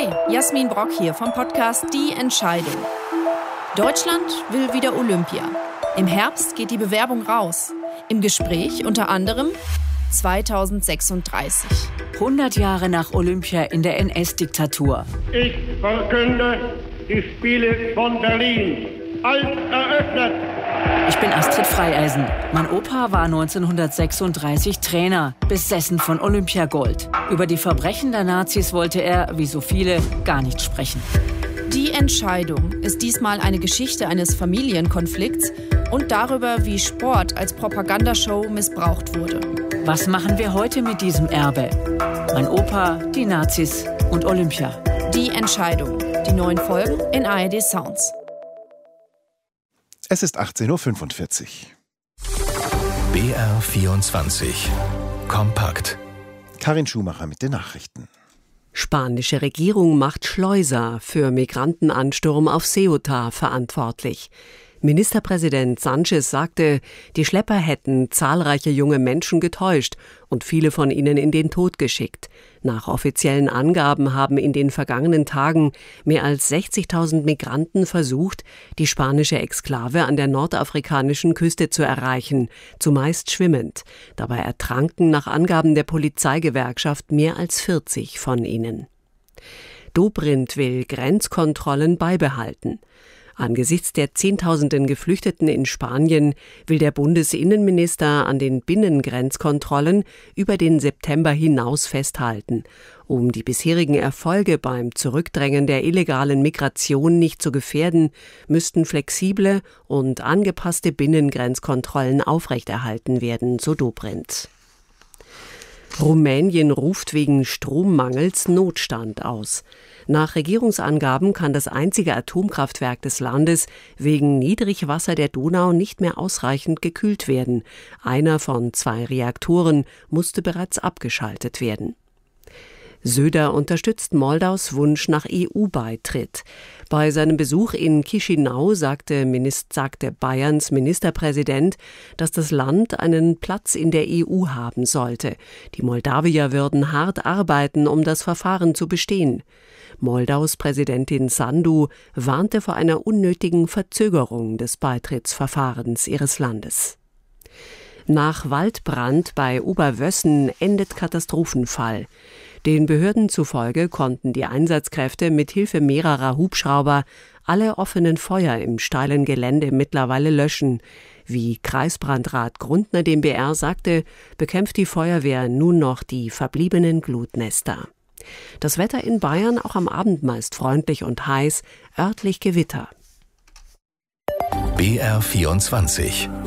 Hi, Jasmin Brock hier vom Podcast Die Entscheidung. Deutschland will wieder Olympia. Im Herbst geht die Bewerbung raus. Im Gespräch unter anderem 2036. 100 Jahre nach Olympia in der NS-Diktatur. Ich verkünde die Spiele von Berlin als eröffnet. Ich bin Astrid Freieisen. Mein Opa war 1936 Trainer, besessen von Olympiagold. Über die Verbrechen der Nazis wollte er, wie so viele, gar nicht sprechen. Die Entscheidung ist diesmal eine Geschichte eines Familienkonflikts und darüber, wie Sport als Propagandashow missbraucht wurde. Was machen wir heute mit diesem Erbe? Mein Opa, die Nazis und Olympia. Die Entscheidung. Die neuen Folgen in ARD Sounds. Es ist 18.45 Uhr. BR24 Kompakt. Karin Schumacher mit den Nachrichten. Spanische Regierung macht Schleuser für Migrantenansturm auf Ceuta verantwortlich. Ministerpräsident Sánchez sagte, die Schlepper hätten zahlreiche junge Menschen getäuscht und viele von ihnen in den Tod geschickt. Nach offiziellen Angaben haben in den vergangenen Tagen mehr als 60.000 Migranten versucht, die spanische Exklave an der nordafrikanischen Küste zu erreichen, zumeist schwimmend. Dabei ertranken nach Angaben der Polizeigewerkschaft mehr als 40 von ihnen. Dobrindt will Grenzkontrollen beibehalten. Angesichts der Zehntausenden Geflüchteten in Spanien will der Bundesinnenminister an den Binnengrenzkontrollen über den September hinaus festhalten. Um die bisherigen Erfolge beim Zurückdrängen der illegalen Migration nicht zu gefährden, müssten flexible und angepasste Binnengrenzkontrollen aufrechterhalten werden, so Dobrindt. Rumänien ruft wegen Strommangels Notstand aus. Nach Regierungsangaben kann das einzige Atomkraftwerk des Landes wegen Niedrigwasser der Donau nicht mehr ausreichend gekühlt werden. Einer von 2 Reaktoren musste bereits abgeschaltet werden. Söder unterstützt Moldaus Wunsch nach EU-Beitritt. Bei seinem Besuch in Chișinău sagte Bayerns Ministerpräsident, dass das Land einen Platz in der EU haben sollte. Die Moldawier würden hart arbeiten, um das Verfahren zu bestehen. Moldaus Präsidentin Sandu warnte vor einer unnötigen Verzögerung des Beitrittsverfahrens ihres Landes. Nach Waldbrand bei Oberwössen endet Katastrophenfall. Den Behörden zufolge konnten die Einsatzkräfte mit Hilfe mehrerer Hubschrauber alle offenen Feuer im steilen Gelände mittlerweile löschen. Wie Kreisbrandrat Grundner dem BR sagte, bekämpft die Feuerwehr nun noch die verbliebenen Glutnester. Das Wetter in Bayern auch am Abend meist freundlich und heiß, örtlich Gewitter. BR24